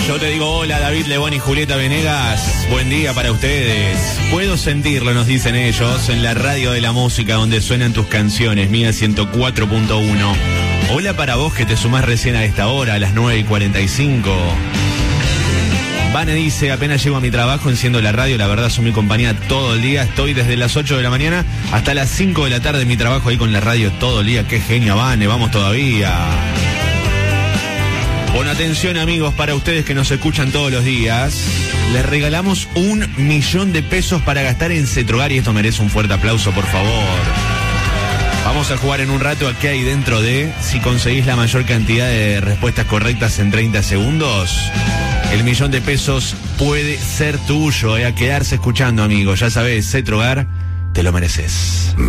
Yo te digo hola, David Lebón y Julieta Venegas. Buen día para ustedes. Puedo sentirlo, nos dicen ellos, en la radio de la música donde suenan tus canciones, Mía 104.1. Hola para vos que te sumás recién a esta hora, a las 9:45. Vane dice, apenas llego a mi trabajo, enciendo la radio, la verdad son mi compañía todo el día. Estoy desde las 8 de la mañana hasta las 5 de la tarde en mi trabajo ahí con la radio todo el día. Qué genia, Vane, vamos todavía. Con atención, amigos, para ustedes que nos escuchan todos los días, les regalamos 1 millón de pesos para gastar en Cetrogar y esto merece un fuerte aplauso, por favor. Vamos a jugar en un rato a qué hay dentro de, si conseguís la mayor cantidad de respuestas correctas en 30 segundos, el millón de pesos puede ser tuyo, a quedarse escuchando, amigos. Ya sabés, Cetrogar, te lo mereces.